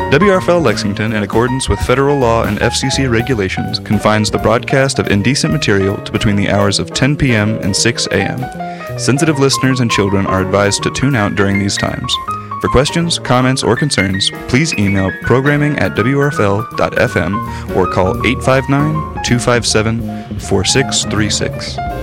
WRFL Lexington, in accordance with federal law and FCC regulations, confines the broadcast of indecent material to between the hours of 10 p.m. and 6 a.m. Sensitive listeners and children are advised to tune out during these times. For questions, comments, or concerns, please email programming@wrfl.fm or call 859-257-4636.